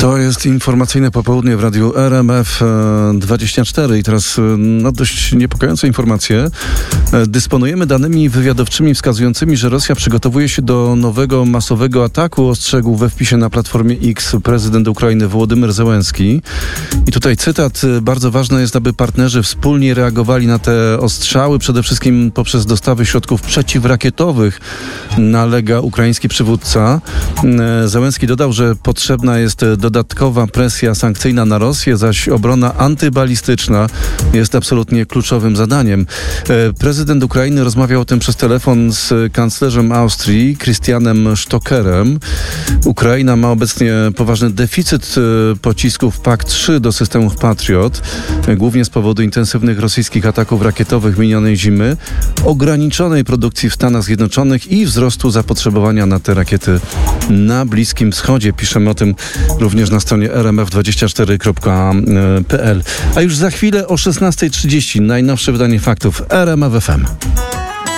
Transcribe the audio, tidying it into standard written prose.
To jest informacyjne popołudnie w radiu RMF24 i teraz dość niepokojące informacje. Dysponujemy danymi wywiadowczymi wskazującymi, że Rosja przygotowuje się do nowego masowego ataku, ostrzegł we wpisie na Platformie X prezydent Ukrainy Wołodymyr Zełenski. I tutaj cytat: bardzo ważne jest, aby partnerzy wspólnie reagowali na te ostrzały, przede wszystkim poprzez dostawy środków przeciwrakietowych, nalega ukraiński przywódca. Zełenski dodał, że potrzebna jest dodatkowa presja sankcyjna na Rosję, zaś obrona antybalistyczna jest absolutnie kluczowym zadaniem. Prezydent Ukrainy rozmawiał o tym przez telefon z kanclerzem Austrii, Christianem Stockerem. Ukraina ma obecnie poważny deficyt pocisków PAK-3 do systemów Patriot, głównie z powodu intensywnych rosyjskich ataków rakietowych minionej zimy, ograniczonej produkcji w Stanach Zjednoczonych i wzrostu zapotrzebowania na te rakiety na Bliskim Wschodzie. Piszemy o tym również na stronie rmf24.pl. A już za chwilę o 16:30 najnowsze wydanie faktów RMF FM.